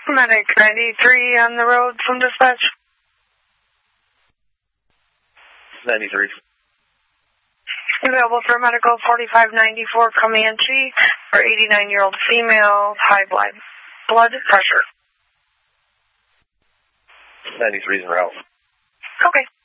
Medic 93 on the road from dispatch. 93. Available for medical 4594 Comanche for 89-year-old female, high blood pressure. 93 is en route. Okay.